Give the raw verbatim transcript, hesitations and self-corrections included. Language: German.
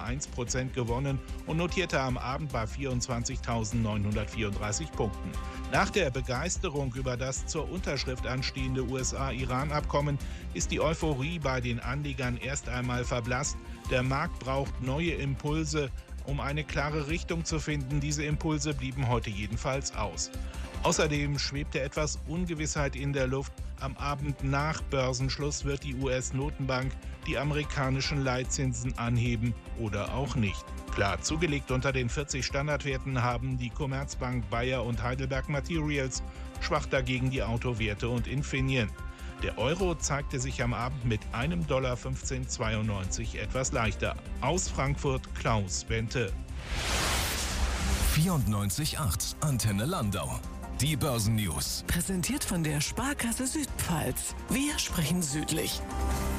eins Prozent gewonnen und notierte am Abend bei vierundzwanzigtausendneunhundertvierunddreißig Punkten. Nach der Begeisterung über das zur Unterschrift anstehende U S A-Iran-Abkommen ist die Euphorie bei den Anlegern erst einmal verblasst. Der Markt braucht neue Impulse, um eine klare Richtung zu finden. Diese Impulse blieben heute jedenfalls aus. Außerdem schwebte etwas Ungewissheit in der Luft. Am Abend nach Börsenschluss wird die U S-Notenbank die amerikanischen Leitzinsen anheben oder auch nicht. Klar zugelegt unter den vierzig Standardwerten haben die Commerzbank, Bayer und Heidelberg Materials, schwach dagegen die Autowerte und Infineon. Der Euro zeigte sich am Abend mit einem Dollar fünfzehn Komma zweiundneunzig etwas leichter. Aus Frankfurt Klaus Bente. vierundneunzig Komma acht Antenne Landau. Die Börsennews. Präsentiert von der Sparkasse Südpfalz. Wir sprechen südlich.